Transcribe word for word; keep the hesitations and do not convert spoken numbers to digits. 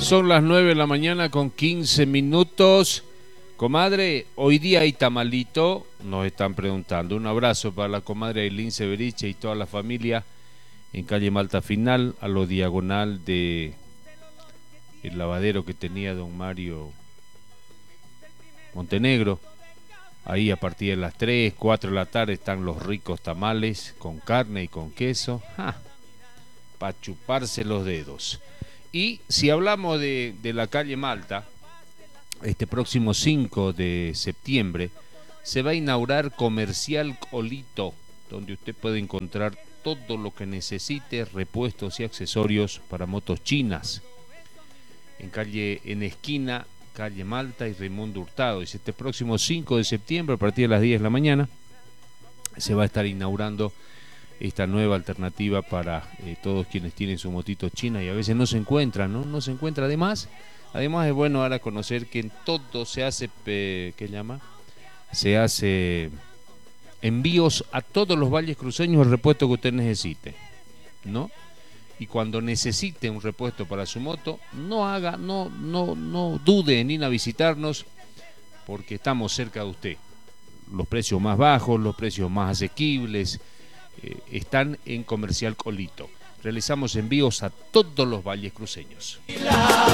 son las nueve de la mañana con quince minutos. Comadre, hoy día hay tamalito, nos están preguntando. Un abrazo para la comadre Ailín Severiche y toda la familia en calle Malta Final, a lo diagonal de el lavadero que tenía don Mario Montenegro. Ahí a partir de las tres, cuatro de la tarde están los ricos tamales con carne y con queso. Para chuparse los dedos. Y si hablamos de, de la calle Malta, este próximo cinco de septiembre se va a inaugurar Comercial Colito, donde usted puede encontrar todo lo que necesite, repuestos y accesorios para motos chinas. En calle, en esquina, calle Malta y Raimundo Hurtado. Y este próximo cinco de septiembre, a partir de las diez de la mañana, se va a estar inaugurando esta nueva alternativa para eh, todos quienes tienen su motito china y a veces no se encuentran, ¿no? No se encuentra. Además, además es bueno ahora conocer que en todo se hace, eh, ¿qué llama? Se hace envíos a todos los valles cruceños el repuesto que usted necesite, ¿no? Y cuando necesite un repuesto para su moto, no haga, no, no, no dude en ir a visitarnos, porque estamos cerca de usted. Los precios más bajos, los precios más asequibles, eh, están en Comercial Colito. Realizamos envíos a todos los valles cruceños.